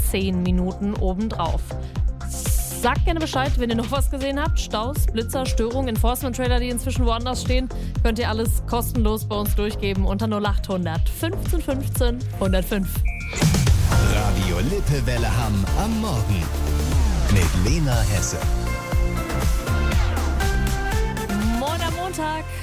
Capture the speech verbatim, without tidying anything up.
zehn Minuten obendrauf. Sagt gerne Bescheid, wenn ihr noch was gesehen habt. Staus, Blitzer, Störungen, Enforcement-Trailer, die inzwischen woanders stehen. Könnt ihr alles kostenlos bei uns durchgeben unter null acht hundert fünfzehn fünfzehn hundertfünf. Radio Lippewelle Hamm am Morgen mit Lena Hesse. Moin am Montag.